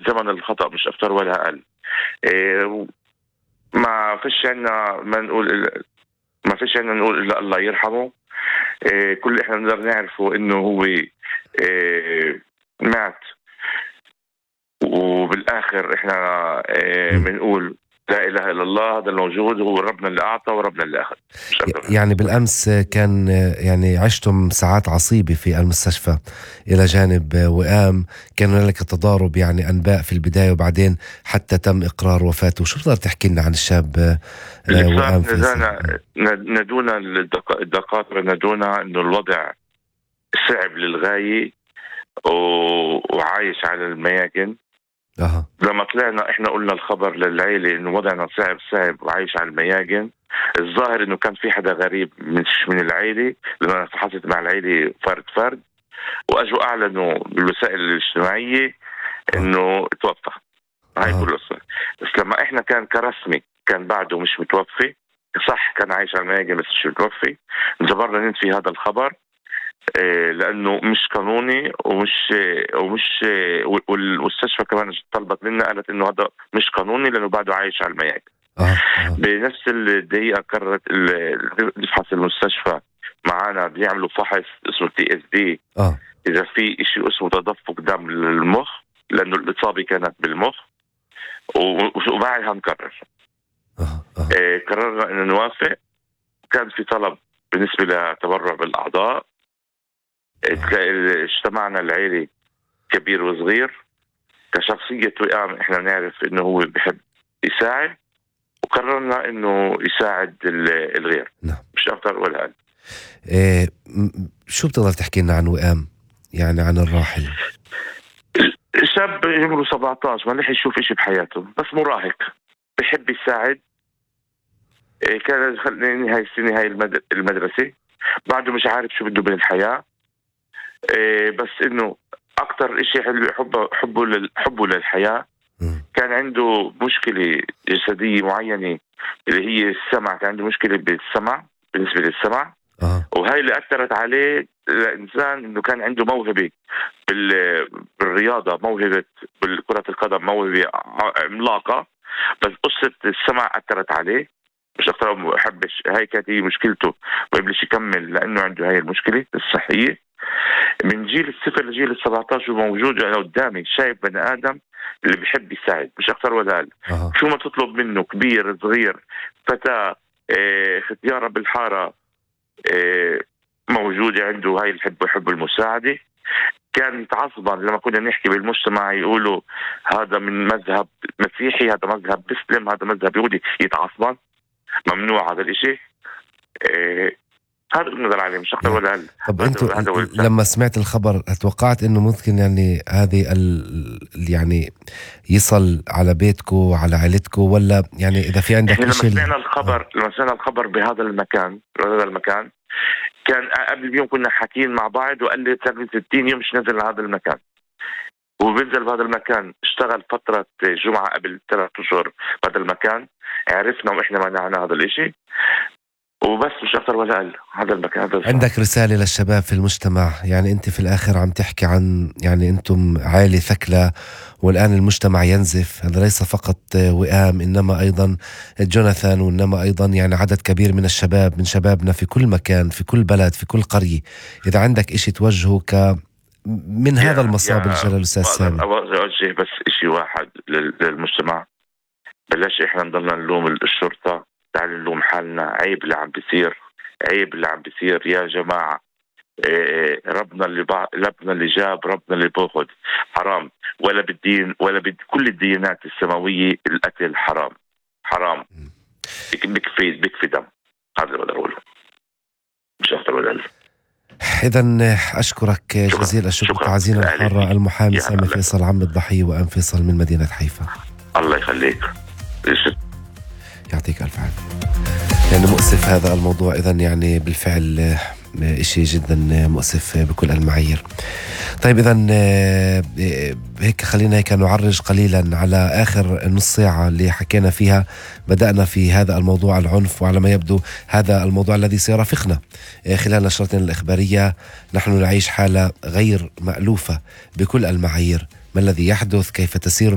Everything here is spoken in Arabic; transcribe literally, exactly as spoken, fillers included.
ثمن الخطأ مش أكتر ولا أقل. إيه ما فيش عنا ما نقول ما فيش عنا نقول إلا الله يرحمه. إيه كل اللي إحنا نقدر نعرفه إنه هو إيه مات، وبالآخر إحنا إيه بنقول لا إله إلا الله، هذا الموجود هو ربنا اللي أعطى وربنا اللي أخذ. يعني بالأمس كان يعني عشتم ساعات عصيبة في المستشفى إلى جانب وئام، كان هناك تضارب يعني أنباء في البداية وبعدين حتى تم إقرار وفاته. شو بتقدر تحكي لنا عن الشاب وئام فيصل؟ ندونا الدكاترة ندونا إنه الوضع صعب للغاية وعايش على المياجن. أه. لما طلعنا احنا قلنا الخبر للعيلة انه وضعنا صعب صعب وعايش على المياجن. الظاهر انه كان في حدا غريب مش من العيلة، لما انا تحدثت مع العيلة فرد فرد واجوا اعلنوا بالوسائل الاجتماعية انه توفى. هاي كل الصورة. بس لما احنا كان كرسمي كان بعده مش متوفي، صح كان عايش على المياجن بس مش متوفي، جبرنا ننفي هذا الخبر لأنه مش قانوني ومش ومش والمستشفى كمان طلبت منا قالت إنه هذا مش قانوني لأنه بعده عايش على المياجن. آه. آه. بنفس الدقيقة قررت نفحص المستشفى معانا، بيعملوا فحص اسمه تي اس دي آه. إذا في إشي اسمه تدفق دم للمخ لأنه الإصابة كانت بالمخ، وبعدها نقرر. آه. آه. إيه قررنا إنه نوافق. كان في طلب بالنسبة لتبرع بالأعضاء. اجتمعنا العيلة كبير وصغير. كشخصية وئام احنا نعرف انه هو بيحب يساعد، وقررنا انه يساعد الغير. نعم. مش اكتر ولا اقل. إيه شو بتقدر تحكي لنا عن وئام، يعني عن الراحل؟ شاب عمره سبعة عشر ما لحق يشوف اشي بحياته، بس مراهق بيحب يساعد. إيه كان نهاية السنة هاي المدرسة، بعده مش عارف شو بده بالحياة. إيه بس انه اكتر اشي حلو حبه حبه لل حبه للحياه. م. كان عنده مشكله جسديه معينه اللي هي السمع، كان عنده مشكله بالسمع بالنسبه للسمع. أه. وهي اللي اثرت عليه الانسان انه كان عنده موهبه بال... بالرياضه، موهبه بالكره القدم، موهبه عملاقه، بس قصه السمع اثرت عليه مش اكثر. ما بحبش، هاي كانت هي مشكلته، ما بيقدرش يكمل لانه عنده هاي المشكله الصحيه. من جيل الصفر لجيل السبعة عشر موجود أنا قدامي، شايف بني آدم اللي بيحب يساعد مش أكثر ولا أقل. أه. شو ما تطلب منه، كبير صغير فتاة إيه ختيارة بالحارة إيه موجودة عنده، هاي اللي يحب يحب المساعدة. كان يتعصبا لما كنا نحكي بالمجتمع يقولوا هذا من مذهب مسيحي، هذا مذهب مسلم، هذا مذهب يهودي، يتعصبا ممنوع هذا الاشي. إيه هذا النظر عليه مش أكثر ولا أقل. طب أنتوا لما سمعت الخبر توقعت إنه ممكن يعني هذه ال يعني يصل على بيتكم وعلى عائلتكم، ولا يعني إذا في عندك لما إشي؟ سمعنا الخبر آه. لما سمعنا الخبر بهذا المكان بهذا المكان كان قبل بيوم كنا حاكيين مع بعض، وقال لي تقريبا ستين يوم مش نزل هذا المكان، وبنزل بهذا المكان. اشتغل فترة جمعة قبل ثلاث أشهر بهذا المكان، عرفنا وإحنا منعنا هذا الإشي وبس مش أكثر ولا أقل. هذا المكان هذا. عندك رسالة للشباب في المجتمع؟ يعني أنت في الآخر عم تحكي عن يعني أنتم عائلة ثكلى والآن المجتمع ينزف. هذا ليس فقط وئام إنما أيضا جوناثان، وإنما أيضا يعني عدد كبير من الشباب من شبابنا في كل مكان في كل بلد في كل قرية. إذا عندك إشي توجهه ك من هذا المصاب الجلال أستاذ سامي. أوجه بس إشي واحد للمجتمع، بلاش إحنا نضلنا نلوم الشرطة، تعال نلوم حالنا. عيب اللي عم بيصير، عيب اللي عم بيصير يا جماعة. إيه ربنا اللي بع... ربنا اللي جاب، ربنا اللي باخذ. حرام، ولا بالدين ولا بد كل الديانات السماوية القتل حرام حرام. بكفي بكفي دم. هذا اللي بقدر أقوله مش أكثر ولا أقل. إذن أشكرك جزيل الشكر تعزينا الحارة المحامي سامي فيصل عم الضحية وأم فيصل من مدينة حيفا. الله يخليك. يعطيك ألف عافية. يعني مؤسف هذا الموضوع إذن، يعني بالفعل إشي جدا مؤسف بكل المعايير. طيب إذن هيك خلينا هيك نعرج قليلا على آخر نص ساعة اللي حكينا فيها. بدأنا في هذا الموضوع العنف، وعلى ما يبدو هذا الموضوع الذي سيرافقنا خلال نشرتنا الإخبارية. نحن نعيش حالة غير مألوفة بكل المعايير. ما الذي يحدث؟ كيف تسير